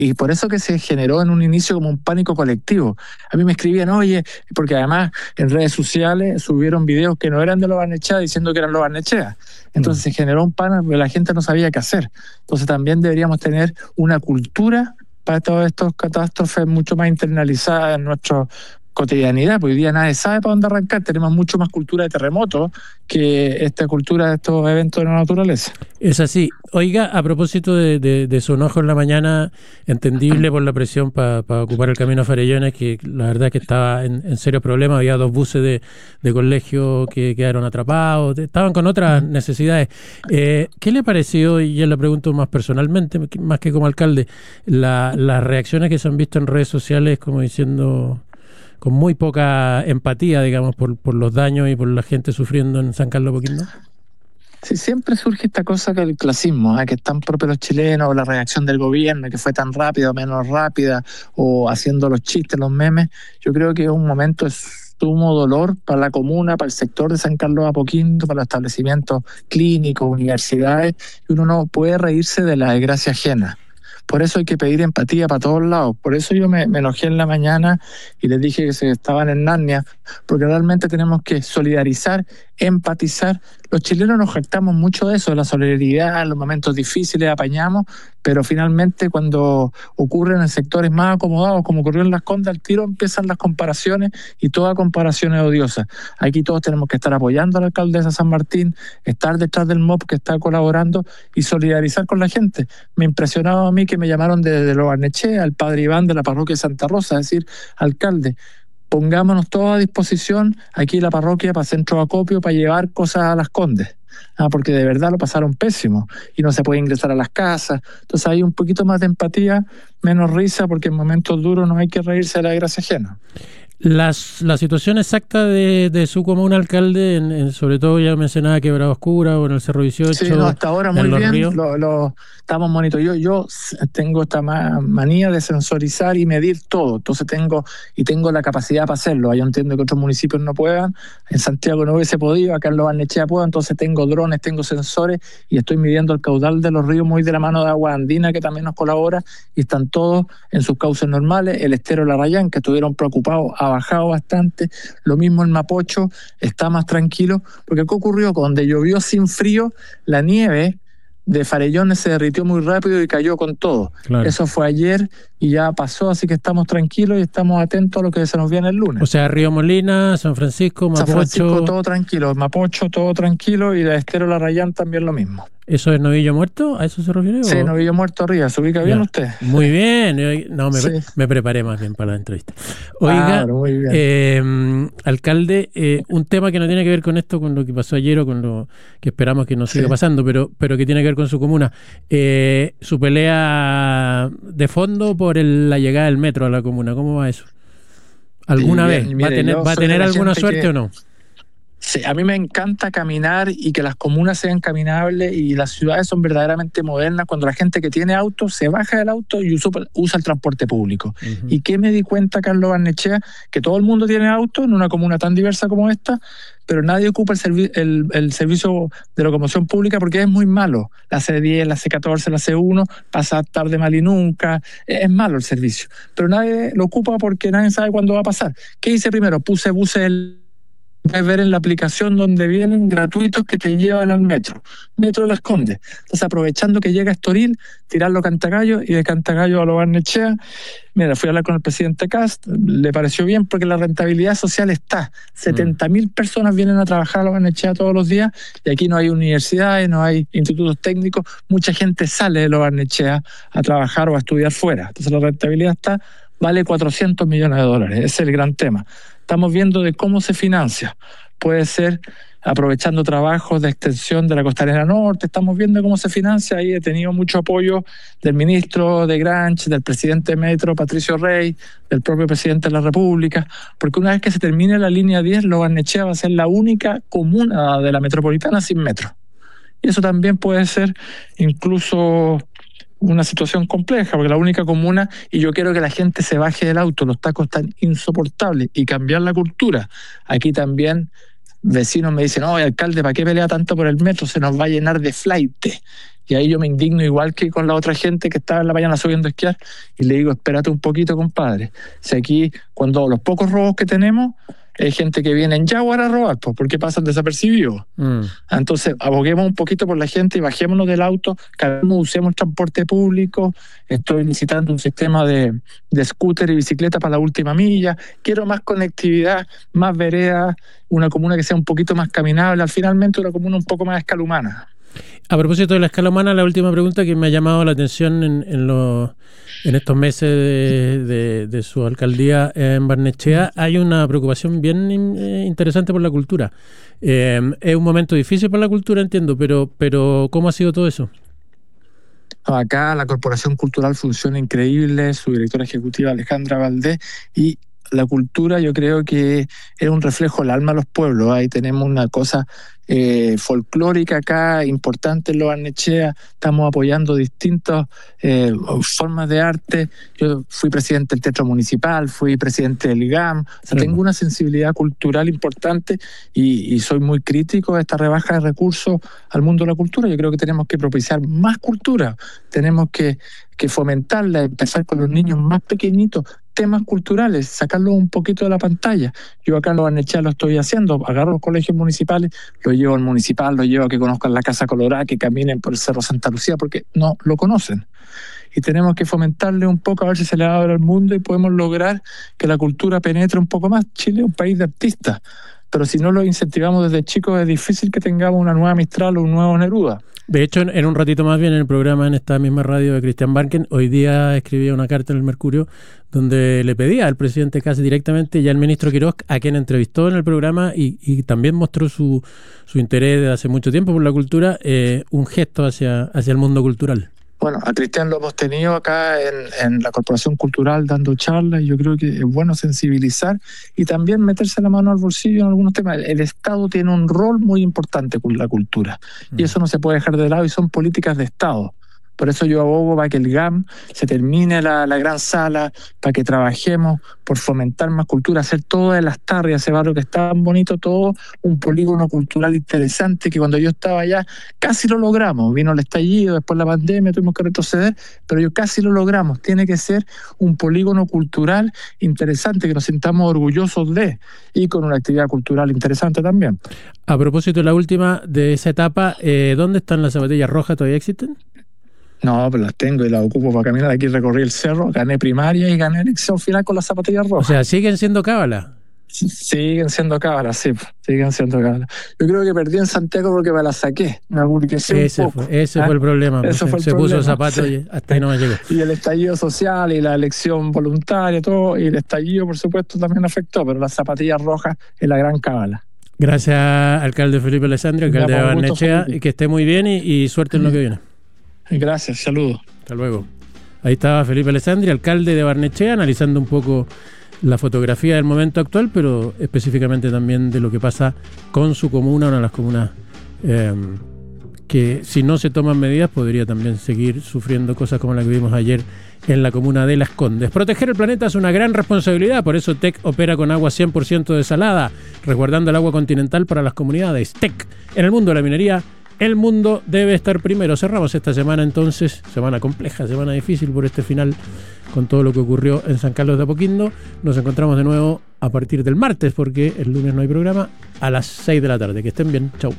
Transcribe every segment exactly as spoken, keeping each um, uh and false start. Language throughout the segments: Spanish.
Y por eso que se generó en un inicio como un pánico colectivo. A mí me escribían, oye, porque además en redes sociales subieron videos que no eran de los Barnechea diciendo que eran los Barnechea. Entonces mm. se generó un pánico, porque la gente no sabía qué hacer. Entonces también deberíamos tener una cultura para todas estas catástrofes mucho más internalizada en nuestra cotidianidad, porque hoy día nadie sabe para dónde arrancar. Tenemos mucho más cultura de terremotos que esta cultura de estos eventos de la naturaleza. Es así. Oiga, a propósito de, de, de su enojo en la mañana, entendible por la presión para pa ocupar el camino a Farellones, que la verdad es que estaba en, en serios problemas. Había dos buses de, de colegio que quedaron atrapados, estaban con otras necesidades. Eh, ¿Qué le pareció, y ya le pregunto más personalmente, más que como alcalde, la, las reacciones que se han visto en redes sociales como diciendo, con muy poca empatía, digamos, por, por los daños y por la gente sufriendo en San Carlos Apoquindo? Sí, siempre surge esta cosa que el clasismo, ¿eh? que es tan propio los chilenos, o la reacción del gobierno, que fue tan rápida o menos rápida, o haciendo los chistes, los memes. Yo creo que es un momento de sumo dolor para la comuna, para el sector de San Carlos Apoquindo, para los establecimientos clínicos, universidades, y uno no puede reírse de la desgracia ajena. Por eso hay que pedir empatía para todos lados. Por eso yo me, me enojé en la mañana y les dije que se estaban en Narnia, porque realmente tenemos que solidarizar, empatizar. Los chilenos nos jactamos mucho de eso, de la solidaridad, en los momentos difíciles apañamos, pero finalmente cuando ocurren en sectores más acomodados, como ocurrió en Las Condes, al tiro empiezan las comparaciones, y toda comparación es odiosa. Aquí todos tenemos que estar apoyando a la alcaldesa San Martín, estar detrás del M O P que está colaborando y solidarizar con la gente. Me impresionaba a mí que me llamaron desde de los Barnechea, al padre Iván de la parroquia de Santa Rosa, es decir, alcalde, pongámonos todos a disposición aquí en la parroquia para centro de acopio, para llevar cosas a Las Condes. Ah, porque de verdad lo pasaron pésimo y no se puede ingresar a las casas. Entonces hay un poquito más de empatía, menos risa, porque en momentos duros no hay que reírse de la desgracia ajena. Las, la situación exacta de, de su comuna, alcalde, en, en, sobre todo ya mencionaba Quebrada Oscura o en el Cerro dieciocho. Sí, no, hasta ahora muy bien, lo, lo estamos monitoreando. Yo, yo tengo esta manía de sensorizar y medir todo, entonces tengo y tengo la capacidad para hacerlo. Yo entiendo que otros municipios no puedan, en Santiago no hubiese podido, acá en Los Barnechea puedo, entonces tengo drones, tengo sensores y estoy midiendo el caudal de los ríos muy de la mano de Agua Andina, que también nos colabora, y están todos en sus cauces normales. El estero Larrayán, que estuvieron preocupados, ha bajado bastante. Lo mismo en Mapocho, está más tranquilo, porque ¿qué ocurrió? Cuando llovió sin frío, la nieve de Farellones se derritió muy rápido y cayó con todo. Claro. Eso fue ayer y ya pasó, así que estamos tranquilos y estamos atentos a lo que se nos viene el lunes. O sea, Río Molina, San Francisco, Mapocho... San Francisco todo tranquilo, Mapocho todo tranquilo, y la Estero Larrayán también lo mismo. ¿Eso es Novillo Muerto? ¿A eso se refiere? Sí, o? Novillo Muerto arriba. ¿Se ubica bien ya. usted? Muy bien. No, me, sí. me preparé más bien para la entrevista. Oiga, ah, muy bien. Eh, alcalde, eh, un tema que no tiene que ver con esto, con lo que pasó ayer o con lo que esperamos que no siga sí. pasando, pero, pero que tiene que ver con su comuna. Eh, su pelea de fondo por el, la llegada del metro a la comuna. ¿Cómo va eso? ¿Alguna sí, vez? Mire, ¿Va a tener, ¿va a tener alguna suerte que... o no? Sí, a mí me encanta caminar y que las comunas sean caminables y las ciudades son verdaderamente modernas cuando la gente que tiene auto se baja del auto y usa, usa el transporte público. Uh-huh. ¿Y qué me di cuenta, Carlos Barnechea? Que todo el mundo tiene auto en una comuna tan diversa como esta, pero nadie ocupa el, servi- el, el servicio de locomoción pública porque es muy malo. La C diez, la C catorce, la C uno, pasa tarde, mal y nunca. Es malo el servicio. Pero nadie lo ocupa porque nadie sabe cuándo va a pasar. ¿Qué hice primero? Puse buses... El puedes ver en la aplicación donde vienen gratuitos que te llevan al metro. Metro Las Condes. Entonces, aprovechando que llega Estoril, tirarlo a Cantagallo y de Cantagallo a Los Barnechea. Mira, fui a hablar con el presidente Kast, le pareció bien porque la rentabilidad social está. setenta mil mm. personas vienen a trabajar a Los Barnechea todos los días y aquí no hay universidades, no hay institutos técnicos. Mucha gente sale de Los Barnechea a trabajar o a estudiar fuera. Entonces, la rentabilidad está, vale cuatrocientos millones de dólares. Ese es el gran tema. Estamos viendo de cómo se financia. Puede ser aprovechando trabajos de extensión de la Costanera Norte. Estamos viendo cómo se financia. Ahí he tenido mucho apoyo del ministro de Granch, del presidente de Metro, Patricio Rey, del propio presidente de la República, porque una vez que se termine la línea diez, Los Barnechea va a ser la única comuna de la metropolitana sin metro. Y eso también puede ser incluso... una situación compleja, porque la única comuna, y yo quiero que la gente se baje del auto, los tacos están insoportables, y cambiar la cultura. Aquí también vecinos me dicen, oye, alcalde, ¿para qué pelea tanto por el metro? Se nos va a llenar de flaite. Y ahí yo me indigno igual que con la otra gente que estaba en la mañana subiendo a esquiar y le digo, espérate un poquito, compadre. Si aquí, cuando los pocos robos que tenemos, hay gente que viene en Jaguar a robar, pues, porque pasan desapercibidos. Mm. Entonces, aboguemos un poquito por la gente y bajémonos del auto, cada uno usemos transporte público. Estoy licitando un sistema de, de scooter y bicicleta para la última milla. Quiero más conectividad, más veredas, una comuna que sea un poquito más caminable, finalmente una comuna un poco más a escala humana. A propósito de la escala humana, la última pregunta que me ha llamado la atención en, en, los, en estos meses de, de, de su alcaldía en Barnechea, hay una preocupación bien interesante por la cultura. Eh, es un momento difícil para la cultura, entiendo, pero, pero ¿cómo ha sido todo eso? Acá la Corporación Cultural funciona increíble, su directora ejecutiva Alejandra Valdés, y la cultura yo creo que es un reflejo del alma de los pueblos. Ahí tenemos una cosa eh, folclórica acá, importante en Lo Barnechea. Estamos apoyando distintas eh, formas de arte. Yo fui presidente del Teatro Municipal, fui presidente del G A M. O sea, sí. Tengo una sensibilidad cultural importante y, y soy muy crítico de esta rebaja de recursos al mundo de la cultura. Yo creo que tenemos que propiciar más cultura. Tenemos que, que fomentarla, empezar con los niños más pequeñitos, temas culturales, sacarlos un poquito de la pantalla. Yo acá en Lo Barnechea lo estoy haciendo, agarro los colegios municipales, los llevo al municipal, los llevo a que conozcan la Casa Colorada, que caminen por el Cerro Santa Lucía, porque no lo conocen. Y tenemos que fomentarle un poco a ver si se le abre al mundo y podemos lograr que la cultura penetre un poco más. Chile es un país de artistas, pero si no lo incentivamos desde chicos es difícil que tengamos una nueva Mistral o un nuevo Neruda. De hecho, en, en un ratito más bien en el programa, en esta misma radio de Cristian Barken, hoy día escribía una carta en el Mercurio donde le pedía al presidente casi directamente y al ministro Quiroz, a quien entrevistó en el programa y, y también mostró su, su interés desde hace mucho tiempo por la cultura, eh, un gesto hacia, hacia el mundo cultural. Bueno, a Cristian lo hemos tenido acá en, en la Corporación Cultural dando charlas y yo creo que es bueno sensibilizar y también meterse la mano al bolsillo en algunos temas. El, el Estado tiene un rol muy importante con la cultura y eso no se puede dejar de lado y son políticas de Estado. Por eso yo abogo para que el G A M se termine la, la gran sala, para que trabajemos por fomentar más cultura, hacer todo de Las Tarrias, ese barrio que está tan bonito, todo un polígono cultural interesante que cuando yo estaba allá casi lo logramos. Vino el estallido, después la pandemia, tuvimos que retroceder, pero yo casi lo logramos. Tiene que ser un polígono cultural interesante, que nos sintamos orgullosos de, y con una actividad cultural interesante también. A propósito de la última de esa etapa, eh, ¿dónde están las zapatillas rojas? ¿Todavía existen? No, pero las tengo y las ocupo para caminar. Aquí recorrí el cerro, gané primaria y gané elección final con las zapatillas rojas. O sea, ¿siguen siendo cábala? Siguen siendo cábalas, sí, siguen siendo cábalas. Yo creo que perdí en Santiago porque me las saqué, me aburguesé ese un poco. Fue, ese ¿Ah? fue el problema. Ese fue el se problema. puso zapatos sí. y hasta ahí no me llegó. Y el estallido social y la elección voluntaria, todo, y el estallido, por supuesto, también afectó, pero las zapatillas rojas es la gran cábala. Gracias, alcalde Felipe Alessandri, alcalde de Barnechea, y que esté muy bien y, y suerte en lo que viene. Gracias, saludos. Hasta luego. Ahí estaba Felipe Alessandri, alcalde de Barnechea, analizando un poco la fotografía del momento actual, pero específicamente también de lo que pasa con su comuna, una de las comunas eh, que si no se toman medidas podría también seguir sufriendo cosas como la que vimos ayer en la comuna de Las Condes. Proteger el planeta es una gran responsabilidad, por eso T E C opera con agua cien por ciento desalada, resguardando el agua continental para las comunidades. T E C, en el mundo de la minería, el mundo debe estar primero. Cerramos esta semana entonces, semana compleja, semana difícil por este final con todo lo que ocurrió en San Carlos de Apoquindo. Nos encontramos de nuevo a partir del martes porque el lunes no hay programa a las seis de la tarde. Que estén bien, chau.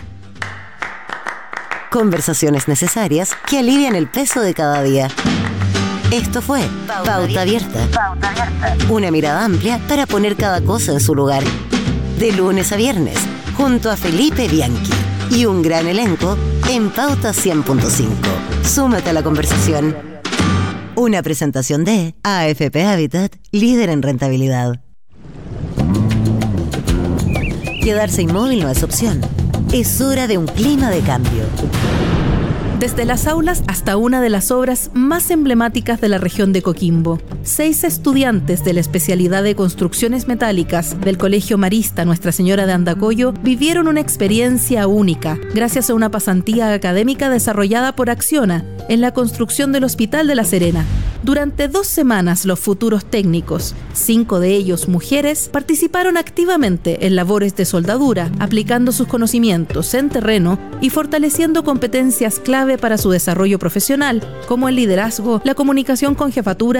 Conversaciones necesarias que alivian el peso de cada día. Esto fue Pauta, Pauta Abierta. Pauta Abierta. Una mirada amplia para poner cada cosa en su lugar. De lunes a viernes, junto a Felipe Bianchi. Y un gran elenco en Pauta cien punto cinco. Súmate a la conversación. Una presentación de A F P Habitat, líder en rentabilidad. Quedarse inmóvil no es opción. Es hora de un clima de cambio. Desde las aulas hasta una de las obras más emblemáticas de la región de Coquimbo. Seis estudiantes de la especialidad de construcciones metálicas del Colegio Marista Nuestra Señora de Andacollo vivieron una experiencia única gracias a una pasantía académica desarrollada por Acciona en la construcción del Hospital de La Serena. Durante dos semanas los futuros técnicos, cinco de ellos mujeres, participaron activamente en labores de soldadura, aplicando sus conocimientos en terreno y fortaleciendo competencias clave para su desarrollo profesional, como el liderazgo, la comunicación con jefatura